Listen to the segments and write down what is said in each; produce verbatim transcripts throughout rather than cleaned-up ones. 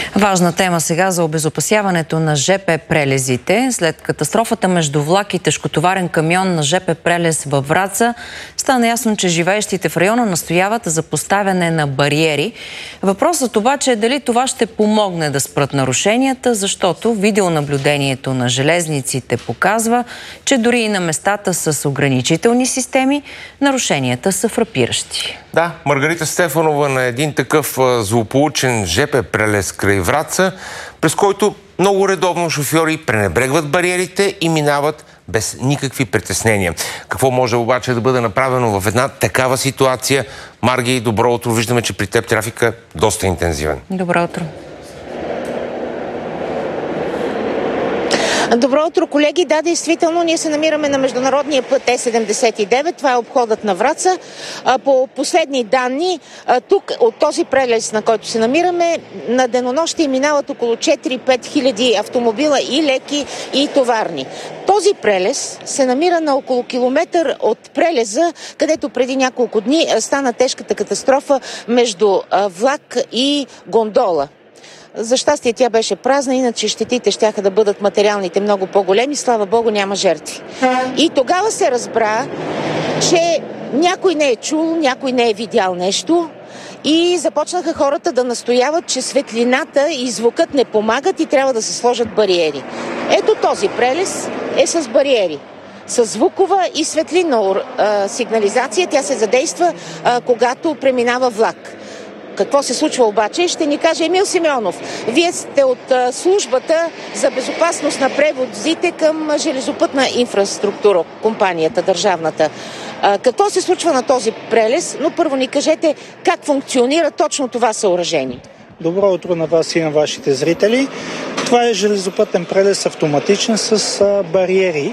Важна тема сега за обезопасяването на ЖП прелезите. След катастрофата между влак и тежкотоварен камион на ЖП прелез във Враца, стана ясно, че живеещите в района настояват за поставяне на бариери. Въпросът обаче е дали това ще помогне да спрат нарушенията, защото видеонаблюдението на железниците показва, че дори и на местата с ограничителни системи, нарушенията са фрапиращи. Да, Маргарита Стефанова на един такъв злополучен ЖП прелез край Враца, през който много редовно шофьори пренебрегват бариерите и минават без никакви притеснения. Какво може обаче да бъде направено в една такава ситуация? Марги, добро утро. Виждаме, че при теб трафика е доста интензивен. Добро утро. Добро утро, колеги. Да, действително, ние се намираме на международния път Е седемдесет и девет. Това е обходът на Враца. По последни данни, тук от този прелез, на който се намираме, на денонощие минават около четири-пет хиляди автомобила, и леки, и товарни. Този прелез се намира на около километър от прелеза, където преди няколко дни стана тежката катастрофа между влак и гондола. За щастие тя беше празна, иначе щетите щяха да бъдат материалните много по-големи. Слава Богу, няма жертви. И тогава се разбра, че някой не е чул, някой не е видял нещо и започнаха хората да настояват, че светлината и звукът не помагат и трябва да се сложат бариери. Ето този прелез е с бариери. С звукова и светлинна а, сигнализация. Тя се задейства, а, когато преминава влак. Какво се случва обаче, ще ни каже Емил Симеонов. Вие сте от а, службата за безопасност на превозите към железопътна инфраструктура, компанията държавната. А, какво се случва на този прелез? Но първо ни кажете как функционира точно това съоръжение. Добро утро на вас и на вашите зрители. Това е железопътен прелез автоматичен с а, бариери.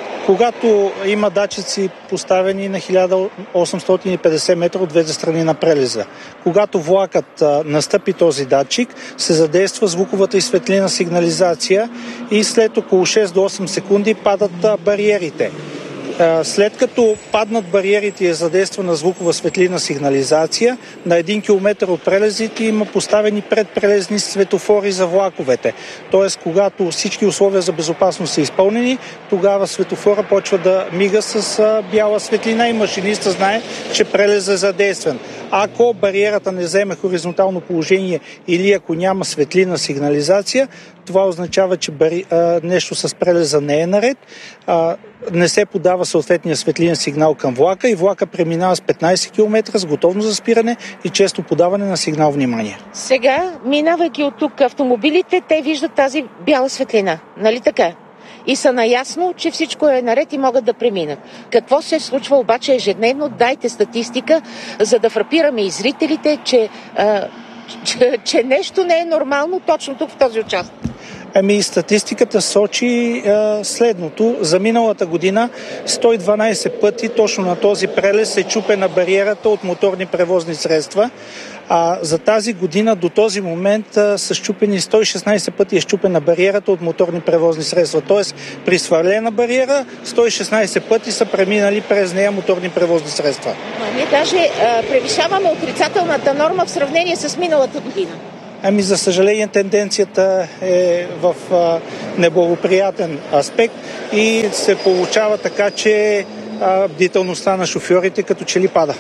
Когато има датчици поставени на хиляда осемстотин и петдесет метра от двете страни на прелеза. Когато влакът а, настъпи този датчик, се задейства звуковата и светлина сигнализация и след около шест до осем секунди падат а, бариерите. А, след като паднат бариерите и е задействана звукова светлина сигнализация, на един километър от прелезите има поставени предпрелезни светофори за влаковете. Тоест, когато всички условия за безопасност са изпълнени, тогава светофора почва да мига с а, бяла светлина и машиниста знае, че прелезът е задействан. Ако бариерата не вземе хоризонтално положение или ако няма светлина сигнализация, това означава, че бари... а, нещо с прелеза не е наред, а, не се подава съответния светлинен сигнал към влака и влака преминава с петнайсет километра с готовност за спиране и често подаване на сигнал внимание. Сега, минавайки от тук автомобилите, те виждат тази бяла светлина, нали така? И са наясно, че всичко е наред и могат да преминат. Какво се случва обаче ежедневно? Дайте статистика, за да фрапираме и зрителите, че, а, че, че нещо не е нормално точно тук в този участък. Ами статистиката сочи а, следното. За миналата година сто и дванайсет пъти точно на този прелез е чупена бариерата от моторни превозни средства. А за тази година до този момент а, са счупени сто и шестнайсет пъти е счупена бариерата от моторни превозни средства. Тоест при свалена бариера сто и шестнайсет пъти са преминали през нея моторни превозни средства. А ние даже а, превишаваме отрицателната норма в сравнение с миналата година. Ами, за съжаление, тенденцията е в а, неблагоприятен аспект и се получава така, че а, бдителността на шофьорите като че ли пада.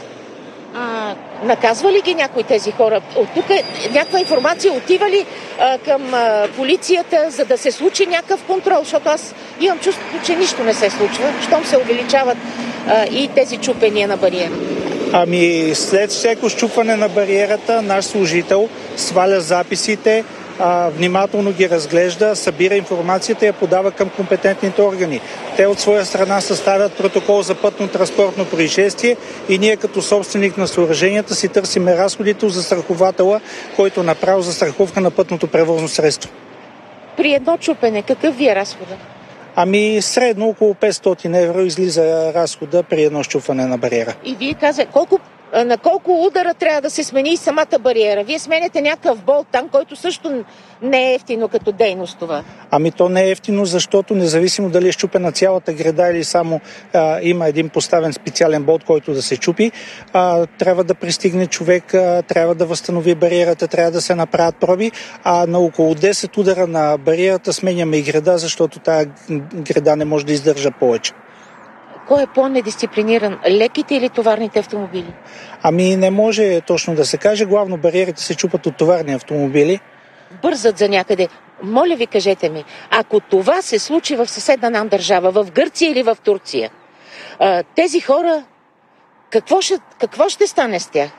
А, наказва ли ги някои тези хора? От тук е, някаква информация отива ли а, към а, полицията, за да се случи някакъв контрол? Защото аз имам чувството, че нищо не се случва, щом се увеличават а, и тези чупения на бариера. Ами, след всеко счупване на бариерата, наш служител сваля записите, а, внимателно ги разглежда, събира информацията и я подава към компетентните органи. Те от своя страна съставят протокол за пътно-транспортно происшествие и ние като собственик на съоръженията си търсиме разходите за застрахователя, който направи застраховка на пътното превозно средство. При едно чупене, какъв ви е разходът? Ами средно около петстотин евро излиза разхода при едно счупване на бариера. И вие казвате, колко на колко удара трябва да се смени и самата бариера. Вие сменяте някакъв болт там, който също не е ефтино като дейност това. Ами то не е ефтино, защото независимо дали е щупена цялата греда или само а, има един поставен специален болт, който да се чупи, а, трябва да пристигне човек, а, трябва да възстанови бариерата, трябва да се направят проби, а на около десет удара на бариерата сменяме и греда, защото тая греда не може да издържа повече. Кой е по-недисциплиниран? Леките или товарните автомобили? Ами не може точно да се каже. Главно бариерите се чупат от товарни автомобили. Бързат за някъде. Моля ви, кажете ми, ако това се случи в съседна нам държава, в Гърция или в Турция, тези хора, какво ще, какво ще стане с тях?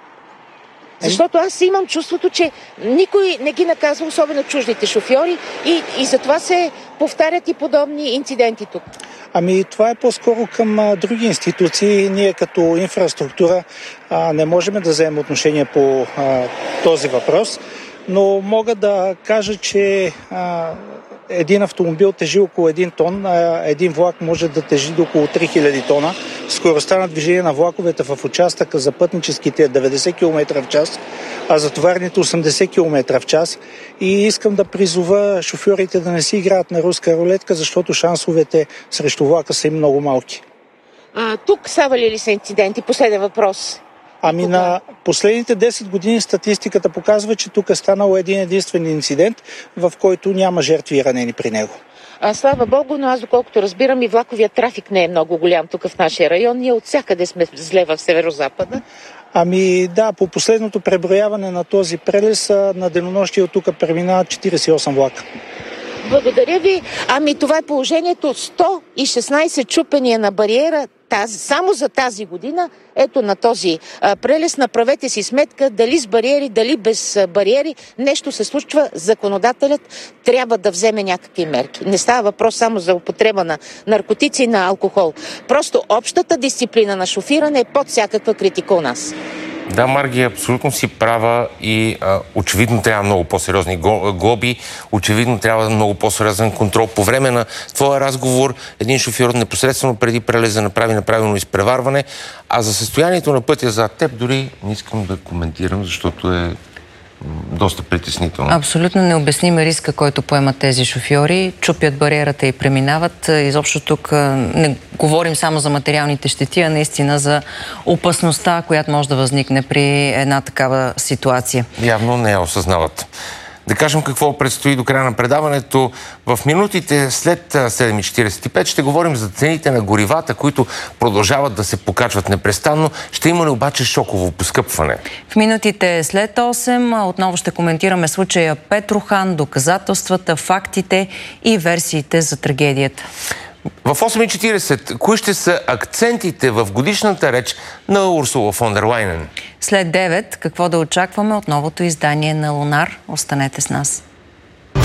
Защото аз имам чувството, че никой не ги наказва, особено чуждите шофьори, и, и затова се повтарят и подобни инциденти тук. Ами това е по-скоро към а, други институции. Ние като инфраструктура а, не можем да вземем отношение по а, този въпрос, но мога да кажа, че а, един автомобил тежи около един тон, а един влак може да тежи до около три хиляди тона. Скоростта на движение на влаковете в участъка за пътническите е деветдесет километра в час, а за товарните осемдесет километра в час. И искам да призова шофьорите да не си играят на руска рулетка, защото шансовете срещу влака са им много малки. А, тук ставали ли са инциденти? Последен въпрос. Ами на последните десет години статистиката показва, че тук е станал един единствен инцидент, в който няма жертви и ранени при него. А, слава Богу, но аз доколкото разбирам и влаковият трафик не е много голям тук в нашия район. Ние от всякъде сме зле в северо-запада. Ами да, по последното преброяване на този прелез на денонощие от тук преминават четиридесет и осем влака. Благодаря ви. Ами това е положението. сто и шестнадесет чупения на бариера тази, само за тази година. Ето на този а, прелез. Направете си сметка дали с бариери, дали без а, бариери нещо се случва. Законодателят трябва да вземе някакви мерки. Не става въпрос само за употреба на наркотици и на алкохол. Просто общата дисциплина на шофиране е под всякаква критика у нас. Да, Марги, абсолютно си права и а, очевидно трябва много по-сериозни глоби, очевидно трябва много по-сериозен контрол. По време на твоя разговор един шофьор непосредствено преди прелеза направи неправилно изпреварване, а за състоянието на пътя зад теб дори не искам да коментирам, защото е доста притеснително. Абсолютно необясним е риска, който поемат тези шофьори. Чупят бариерата и преминават. Изобщо тук не говорим само за материалните щети, а наистина за опасността, която може да възникне при една такава ситуация. Явно не я осъзнават. Да кажем какво предстои до края на предаването. В минутите след седем и четиридесет и пет ще говорим за цените на горивата, които продължават да се покачват непрестанно. Ще има ли обаче шоково поскъпване? В минутите след осем отново ще коментираме случая Петрохан, доказателствата, фактите и версиите за трагедията. В осем и четиридесет кои ще са акцентите в годишната реч на Урсула фон дер Лайнен? След девет какво да очакваме от новото издание на Лунар? Останете с нас.